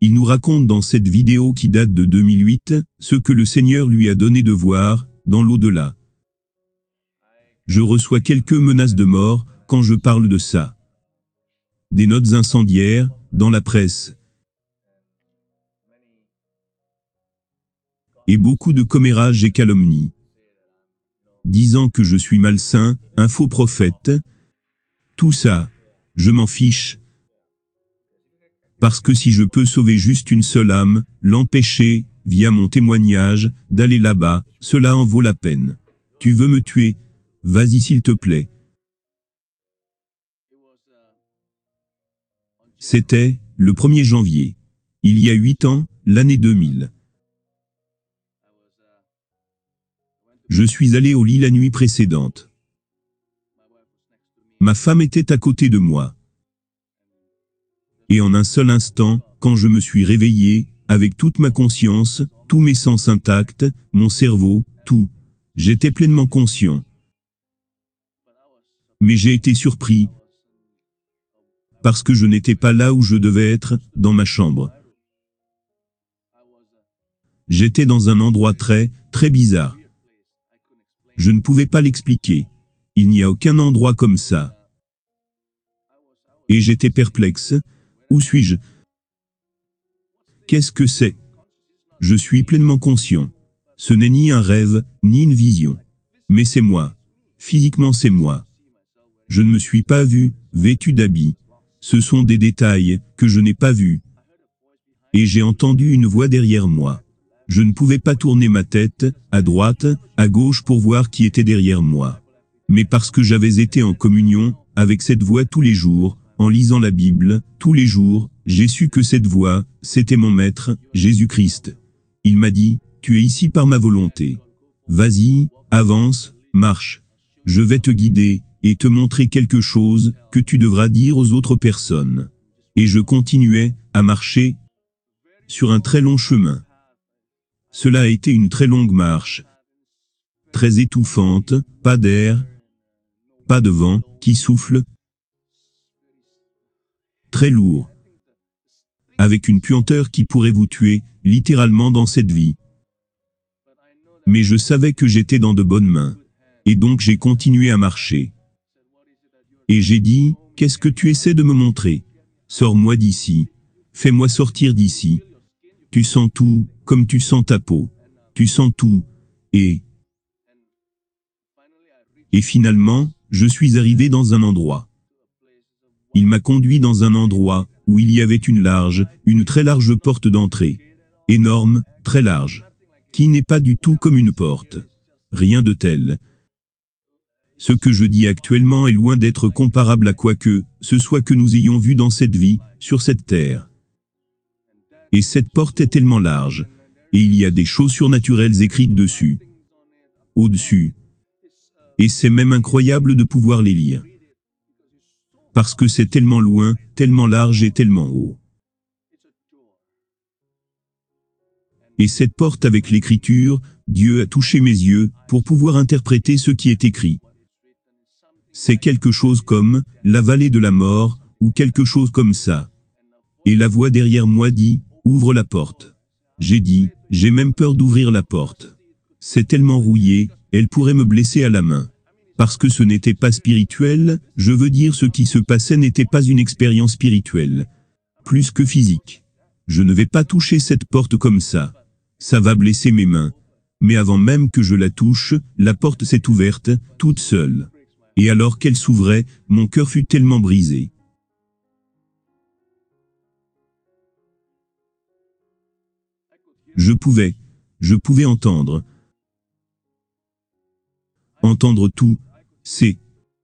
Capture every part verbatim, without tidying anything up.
Il nous raconte dans cette vidéo qui date de deux mille huit, ce que le Seigneur lui a donné de voir, dans l'au-delà. Je reçois quelques menaces de mort, quand je parle de ça. Des notes incendiaires, dans la presse. Et beaucoup de commérages et calomnies. Disant que je suis malsain, un faux prophète. Tout ça, je m'en fiche. Parce que si je peux sauver juste une seule âme, l'empêcher, via mon témoignage, d'aller là-bas, cela en vaut la peine. Tu veux me tuer? Vas-y s'il te plaît. C'était, le premier janvier. Il y a huit ans, l'année deux mille. Je suis allé au lit la nuit précédente. Ma femme était à côté de moi. Et en un seul instant, quand je me suis réveillé, avec toute ma conscience, tous mes sens intacts, mon cerveau, tout, j'étais pleinement conscient. Mais j'ai été surpris, parce que je n'étais pas là où je devais être, dans ma chambre. J'étais dans un endroit très, très bizarre. Je ne pouvais pas l'expliquer. Il n'y a aucun endroit comme ça. Et j'étais perplexe. Où suis-je? Qu'est-ce que c'est? Je suis pleinement conscient. Ce n'est ni un rêve, ni une vision. Mais c'est moi. Physiquement c'est moi. Je ne me suis pas vu, vêtu d'habits. Ce sont des détails, que je n'ai pas vus. Et j'ai entendu une voix derrière moi. Je ne pouvais pas tourner ma tête, à droite, à gauche pour voir qui était derrière moi. Mais parce que j'avais été en communion, avec cette voix tous les jours, en lisant la Bible, tous les jours, j'ai su que cette voix, c'était mon maître, Jésus-Christ. Il m'a dit, tu es ici par ma volonté. Vas-y, avance, marche. Je vais te guider, et te montrer quelque chose, que tu devras dire aux autres personnes. Et je continuais, à marcher, sur un très long chemin. Cela a été une très longue marche. Très étouffante, pas d'air, pas de vent, qui souffle. Très lourd. Avec une puanteur qui pourrait vous tuer, littéralement dans cette vie. Mais je savais que j'étais dans de bonnes mains. Et donc j'ai continué à marcher. Et j'ai dit, qu'est-ce que tu essaies de me montrer? Sors-moi d'ici. Fais-moi sortir d'ici. Tu sens tout, comme tu sens ta peau. Tu sens tout. Et... Et finalement, je suis arrivé dans un endroit. Il m'a conduit dans un endroit, où il y avait une large, une très large porte d'entrée. Énorme, très large. Qui n'est pas du tout comme une porte. Rien de tel. Ce que je dis actuellement est loin d'être comparable à quoi que ce soit que nous ayons vu dans cette vie, sur cette terre. Et cette porte est tellement large, et il y a des choses surnaturelles écrites dessus. Au-dessus. Et c'est même incroyable de pouvoir les lire. Parce que c'est tellement loin, tellement large et tellement haut. Et cette porte avec l'écriture, Dieu a touché mes yeux, pour pouvoir interpréter ce qui est écrit. C'est quelque chose comme, la vallée de la mort, ou quelque chose comme ça. Et la voix derrière moi dit, ouvre la porte. J'ai dit, j'ai même peur d'ouvrir la porte. C'est tellement rouillé, elle pourrait me blesser à la main. Parce que ce n'était pas spirituel, je veux dire ce qui se passait n'était pas une expérience spirituelle. Plus que physique. Je ne vais pas toucher cette porte comme ça. Ça va blesser mes mains. Mais avant même que je la touche, la porte s'est ouverte, toute seule. Et alors qu'elle s'ouvrait, mon cœur fut tellement brisé. Je pouvais, je pouvais entendre. Entendre tout, c'est...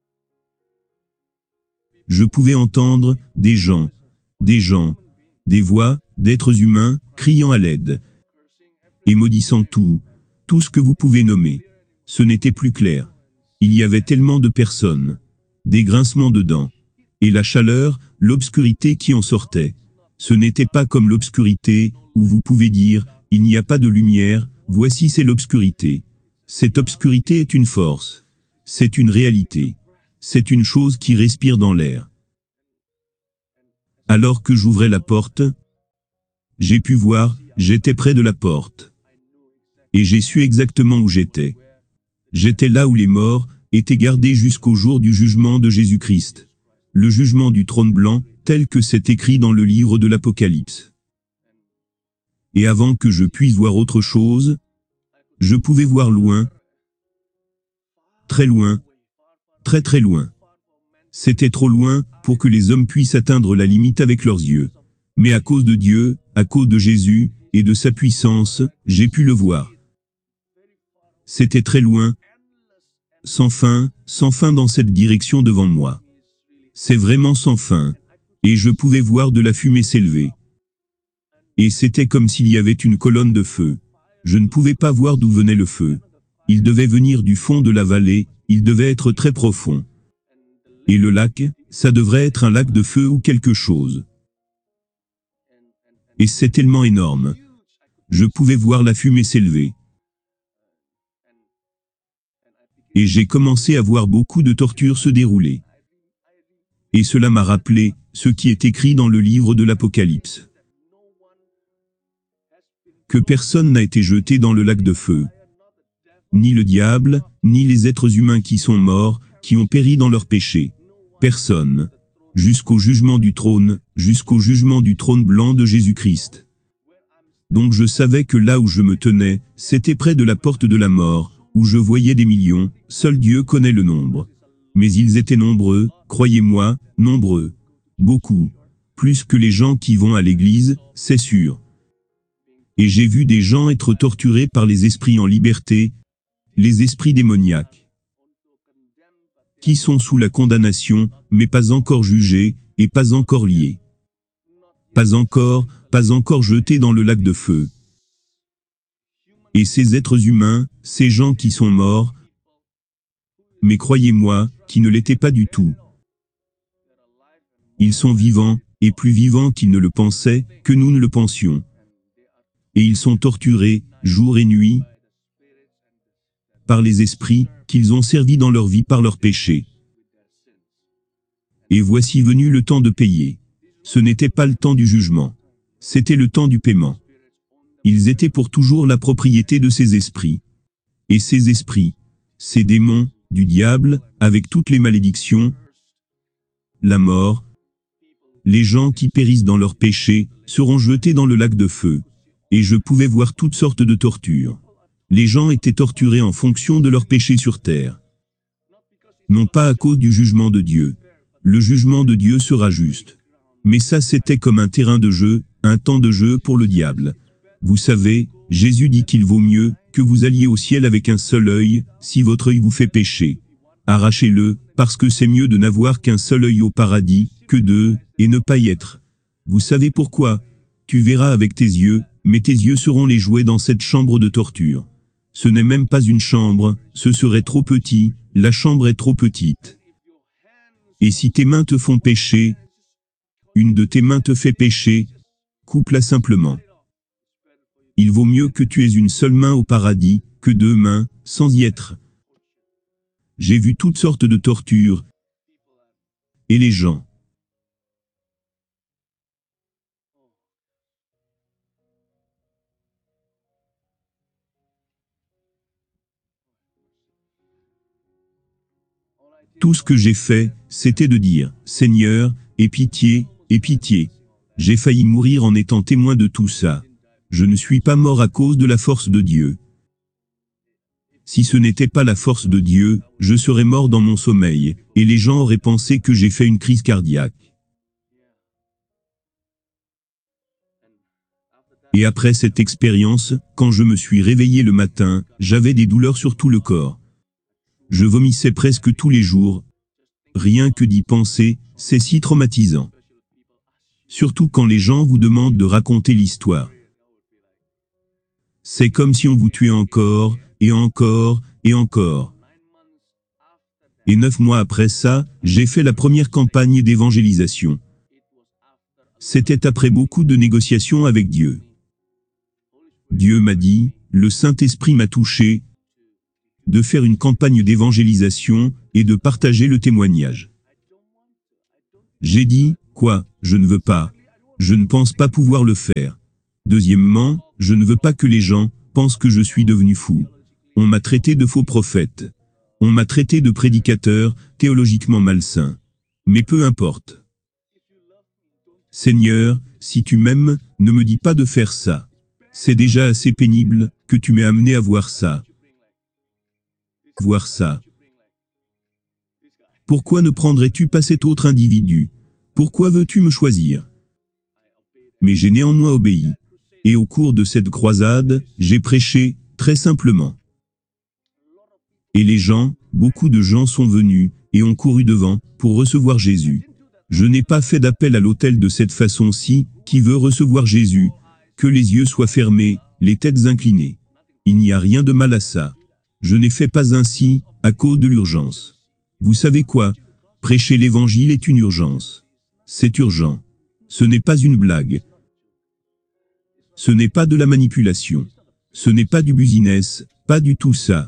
Je pouvais entendre des gens, des gens, des voix, d'êtres humains, criant à l'aide. Et maudissant tout, tout ce que vous pouvez nommer. Ce n'était plus clair. Il y avait tellement de personnes. Des grincements de dents. Et la chaleur, l'obscurité qui en sortait. Ce n'était pas comme l'obscurité, où vous pouvez dire, il n'y a pas de lumière, voici c'est l'obscurité. Cette obscurité est une force. C'est une réalité. C'est une chose qui respire dans l'air. Alors que j'ouvrais la porte, J'ai pu voir, j'étais près de la porte. Et j'ai su exactement où j'étais. J'étais là où les morts étaient gardés jusqu'au jour du jugement de Jésus-Christ. Le jugement du trône blanc, tel que c'est écrit dans le livre de l'Apocalypse. Et avant que je puisse voir autre chose, je pouvais voir loin, très loin, très très loin. C'était trop loin pour que les hommes puissent atteindre la limite avec leurs yeux. Mais à cause de Dieu, à cause de Jésus, et de sa puissance, j'ai pu le voir. C'était très loin, sans fin, sans fin dans cette direction devant moi. C'est vraiment sans fin. Et je pouvais voir de la fumée s'élever. Et c'était comme s'il y avait une colonne de feu. Je ne pouvais pas voir d'où venait le feu. Il devait venir du fond de la vallée, il devait être très profond. Et le lac, ça devrait être un lac de feu ou quelque chose. Et c'est tellement énorme. Je pouvais voir la fumée s'élever. Et j'ai commencé à voir beaucoup de tortures se dérouler. Et cela m'a rappelé ce qui est écrit dans le livre de l'Apocalypse. Que personne n'a été jeté dans le lac de feu. Ni le diable, ni les êtres humains qui sont morts, qui ont péri dans leurs péchés. Personne. Jusqu'au jugement du trône, jusqu'au jugement du trône blanc de Jésus-Christ. Donc je savais que là où je me tenais, c'était près de la porte de la mort, où je voyais des millions, seul Dieu connaît le nombre. Mais ils étaient nombreux, croyez-moi, nombreux. Beaucoup. Plus que les gens qui vont à l'église, c'est sûr. Et j'ai vu des gens être torturés par les esprits en liberté, les esprits démoniaques, qui sont sous la condamnation, mais pas encore jugés, et pas encore liés. Pas encore, pas encore jetés dans le lac de feu. Et ces êtres humains, ces gens qui sont morts, mais croyez-moi, qui ne l'étaient pas du tout. Ils sont vivants, et plus vivants qu'ils ne le pensaient, que nous ne le pensions. Et ils sont torturés, jour et nuit, par les esprits, qu'ils ont servis dans leur vie par leurs péchés. Et voici venu le temps de payer. Ce n'était pas le temps du jugement. C'était le temps du paiement. Ils étaient pour toujours la propriété de ces esprits. Et ces esprits, ces démons, du diable, avec toutes les malédictions, la mort, les gens qui périssent dans leurs péchés, seront jetés dans le lac de feu. Et je pouvais voir toutes sortes de tortures. Les gens étaient torturés en fonction de leurs péchés sur terre. Non pas à cause du jugement de Dieu. Le jugement de Dieu sera juste. Mais ça c'était comme un terrain de jeu, un temps de jeu pour le diable. Vous savez, Jésus dit qu'il vaut mieux que vous alliez au ciel avec un seul œil, si votre œil vous fait pécher. Arrachez-le, parce que c'est mieux de n'avoir qu'un seul œil au paradis, que deux, et ne pas y être. Vous savez pourquoi? Tu verras avec tes yeux, mais tes yeux seront les jouets dans cette chambre de torture. Ce n'est même pas une chambre, ce serait trop petit, la chambre est trop petite. Et si tes mains te font pécher, une de tes mains te fait pécher, coupe-la simplement. Il vaut mieux que tu aies une seule main au paradis, que deux mains, sans y être. J'ai vu toutes sortes de tortures. Et les gens. Tout ce que j'ai fait, c'était de dire, Seigneur, aie pitié, aie pitié. J'ai failli mourir en étant témoin de tout ça. Je ne suis pas mort à cause de la force de Dieu. Si ce n'était pas la force de Dieu, je serais mort dans mon sommeil, et les gens auraient pensé que j'ai fait une crise cardiaque. Et après cette expérience, quand je me suis réveillé le matin, j'avais des douleurs sur tout le corps. Je vomissais presque tous les jours. Rien que d'y penser, c'est si traumatisant. Surtout quand les gens vous demandent de raconter l'histoire. C'est comme si on vous tuait encore, et encore, et encore. Et neuf mois après ça, j'ai fait la première campagne d'évangélisation. C'était après beaucoup de négociations avec Dieu. Dieu m'a dit, le Saint-Esprit m'a touché, de faire une campagne d'évangélisation, et de partager le témoignage. J'ai dit, quoi, je ne veux pas. Je ne pense pas pouvoir le faire. Deuxièmement, je ne veux pas que les gens pensent que je suis devenu fou. On m'a traité de faux prophète. On m'a traité de prédicateur, théologiquement malsain. Mais peu importe. Seigneur, si tu m'aimes, ne me dis pas de faire ça. C'est déjà assez pénible que tu m'aies amené à voir ça. Voir ça. Pourquoi ne prendrais-tu pas cet autre individu? Pourquoi veux-tu me choisir? Mais j'ai néanmoins obéi. Et au cours de cette croisade, j'ai prêché, très simplement. Et les gens, beaucoup de gens sont venus, et ont couru devant, pour recevoir Jésus. Je n'ai pas fait d'appel à l'autel de cette façon-ci, qui veut recevoir Jésus, que les yeux soient fermés, les têtes inclinées. Il n'y a rien de mal à ça. Je n'ai fait pas ainsi, à cause de l'urgence. Vous savez quoi? Prêcher l'évangile est une urgence. C'est urgent. Ce n'est pas une blague. Ce n'est pas de la manipulation. Ce n'est pas du business, pas du tout ça.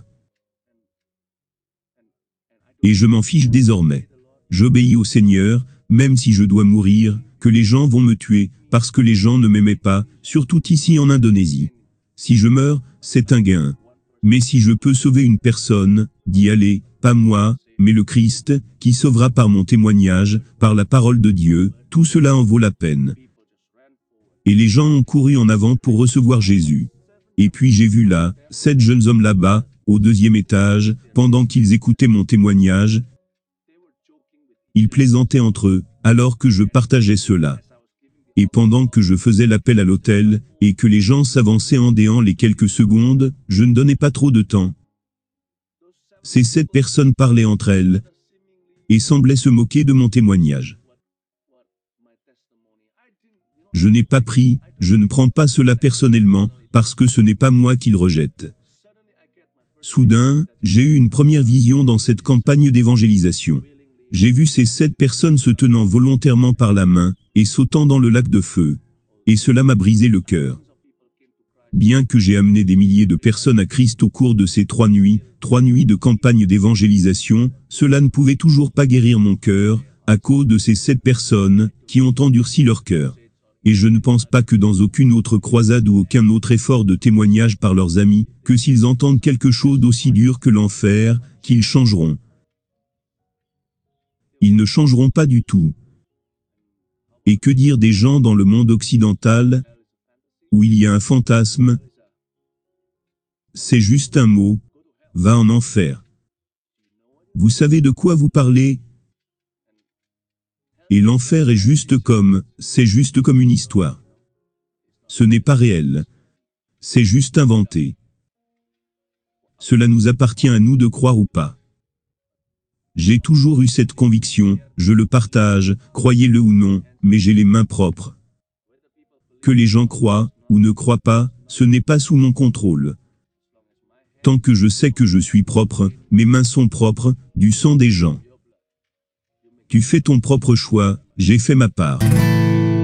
Et je m'en fiche désormais. J'obéis au Seigneur, même si je dois mourir, que les gens vont me tuer, parce que les gens ne m'aimaient pas, surtout ici en Indonésie. Si je meurs, c'est un gain. Mais si je peux sauver une personne, d'y aller, pas moi, mais le Christ, qui sauvera par mon témoignage, par la parole de Dieu, tout cela en vaut la peine. Et les gens ont couru en avant pour recevoir Jésus. Et puis j'ai vu là, sept jeunes hommes là-bas, au deuxième étage, pendant qu'ils écoutaient mon témoignage. Ils plaisantaient entre eux, alors que je partageais cela. Et pendant que je faisais l'appel à l'autel, et que les gens s'avançaient en déant les quelques secondes, je ne donnais pas trop de temps. Ces sept personnes parlaient entre elles, et semblaient se moquer de mon témoignage. Je n'ai pas pris, je ne prends pas cela personnellement, parce que ce n'est pas moi qu'ils rejettent. Soudain, j'ai eu une première vision dans cette campagne d'évangélisation. J'ai vu ces sept personnes se tenant volontairement par la main, et sautant dans le lac de feu. Et cela m'a brisé le cœur. Bien que j'ai amené des milliers de personnes à Christ au cours de ces trois nuits, trois nuits de campagne d'évangélisation, cela ne pouvait toujours pas guérir mon cœur, à cause de ces sept personnes, qui ont endurci leur cœur. Et je ne pense pas que dans aucune autre croisade ou aucun autre effort de témoignage par leurs amis, que s'ils entendent quelque chose d'aussi dur que l'enfer, qu'ils changeront. Ils ne changeront pas du tout. Et que dire des gens dans le monde occidental, où il y a un fantasme? C'est juste un mot. Va en enfer. Vous savez de quoi vous parlez? Et l'enfer est juste comme, c'est juste comme une histoire. Ce n'est pas réel. C'est juste inventé. Cela nous appartient à nous de croire ou pas. J'ai toujours eu cette conviction, je le partage, croyez-le ou non, mais j'ai les mains propres. Que les gens croient, ou ne croient pas, ce n'est pas sous mon contrôle. Tant que je sais que je suis propre, mes mains sont propres, du sang des gens. Tu fais ton propre choix, j'ai fait ma part.